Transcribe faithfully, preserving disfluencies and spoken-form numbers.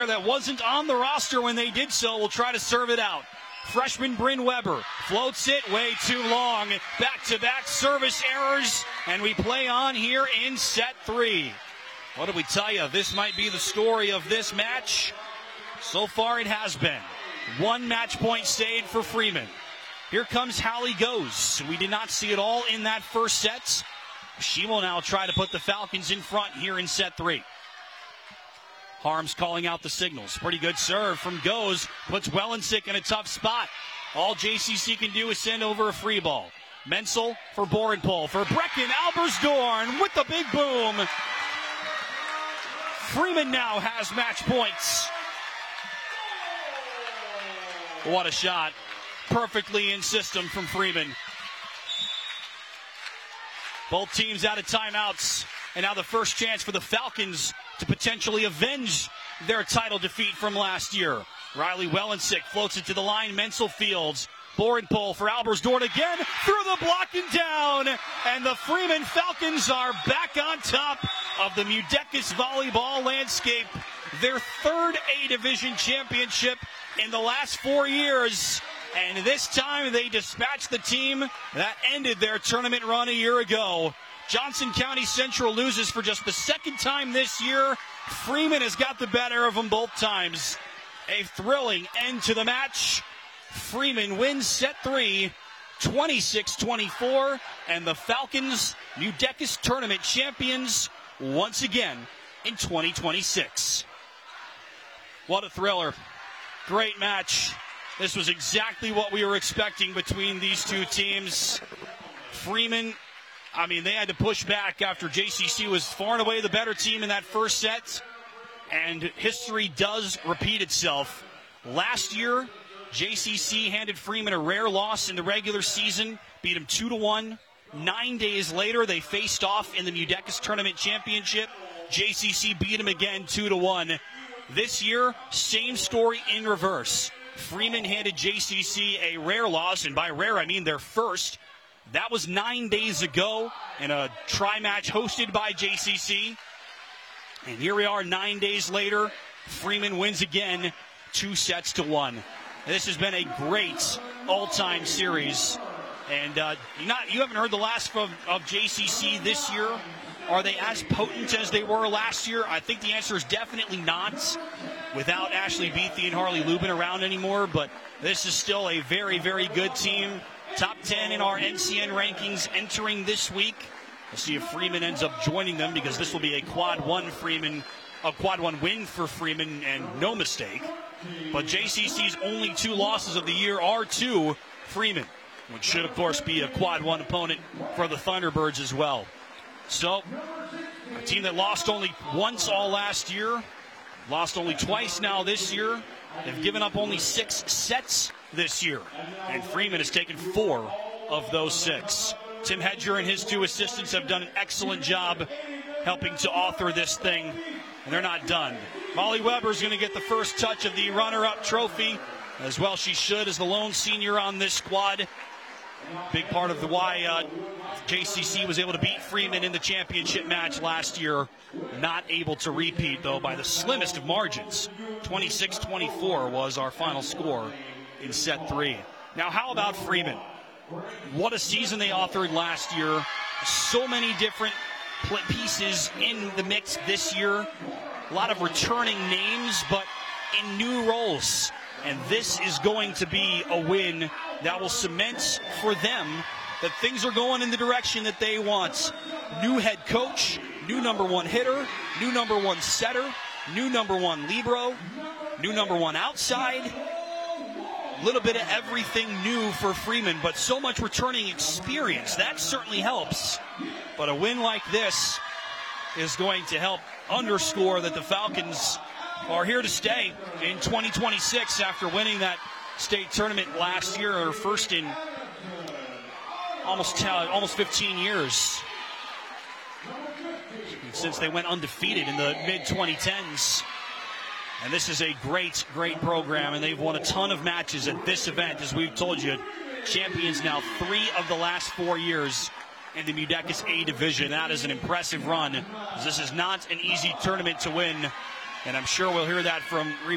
that wasn't on the roster when they did so will try to serve it out. Freshman Bryn Weber floats it way too long. Back-to-back service errors, and we play on here in set three. What did we tell you? This might be the story of this match. So far it has been. One match point saved for Freeman. Here comes Hallie Goes. We did not see it all in that first set. She will now try to put the Falcons in front here in set three. Harms calling out the signals. Pretty good serve from Goes. Puts Wellensick in a tough spot. All J C C can do is send over a free ball. Menzel for Borenpol. For Brecken, Albersdorn with the big boom. Freeman now has match points. What a shot. Perfectly in system from Freeman. Both teams out of timeouts. And now the first chance for the Falcons to potentially avenge their title defeat from last year. Riley Wellensick floats it to the line. Menzel fields. Borenpol for Albersdorn again. Through the block and down. And the Freeman Falcons are back on top of the Mudecas volleyball landscape. Their third A-Division championship in the last four years. And this time they dispatched the team that ended their tournament run a year ago. Johnson County Central loses for just the second time this year. Freeman has got the better of them both times. A thrilling end to the match. Freeman wins set three, twenty-six twenty-four, and the Falcons, Mudecas tournament champions, once again in twenty twenty-six. What a thriller. Great match. This was exactly what we were expecting between these two teams. Freeman, I mean, they had to push back after J C C was far and away the better team in that first set. And history does repeat itself. Last year, J C C handed Freeman a rare loss in the regular season, beat him two to one. Nine days later, they faced off in the Mudecas Tournament Championship. J C C beat him again two to one. This year, same story in reverse. Freeman handed J C C a rare loss, and by rare I mean their first. That was nine days ago in a tri-match hosted by J C C. And here we are nine days later. Freeman wins again, two sets to one. This has been a great all-time series. And uh, you, not, you haven't heard the last from, of J C C this year. Are they as potent as they were last year? I think the answer is definitely not, without Ashley Beathy and Harley Lubin around anymore. But this is still a very, very good team. Top ten in our N C N rankings entering this week. We'll see if Freeman ends up joining them, because this will be a quad one Freeman, a quad one win for Freeman, and no mistake. But J C C's only two losses of the year are to Freeman, which should, of course, be a quad one opponent for the Thunderbirds as well. So, a team that lost only once all last year, lost only twice now this year. They've given up only six sets this year, and Freeman has taken four of those six. Tim Hedger and his two assistants have done an excellent job helping to author this thing, and they're not done. Molly Weber's going to get the first touch of the runner-up trophy, as well she should, as the lone senior on this squad. Big part of the why uh, J C C was able to beat Freeman in the championship match last year. Not able to repeat, though, by the slimmest of margins. twenty-six twenty-four was our final score in set three. Now, how about Freeman? What a season they authored last year. So many different pieces in the mix this year. A lot of returning names, but in new roles. And this is going to be a win that will cement for them that things are going in the direction that they want. New head coach, new number one hitter, new number one setter, new number one libero, new number one outside. A little bit of everything new for Freeman, but so much returning experience. That certainly helps. But a win like this is going to help underscore that the Falcons are here to stay in twenty twenty-six after winning that state tournament last year, or first in almost uh, almost fifteen years, since they went undefeated in the mid twenty tens. And this is a great, great program, and they've won a ton of matches at this event, as we've told you. Champions now three of the last four years in the Mudecas A division. That is an impressive run. This is not an easy tournament to win. And I'm sure we'll hear that from